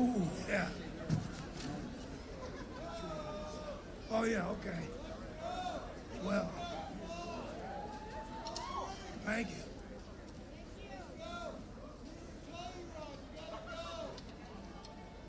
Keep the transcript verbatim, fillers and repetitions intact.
Ooh, yeah. Oh, yeah, okay. Well, thank you.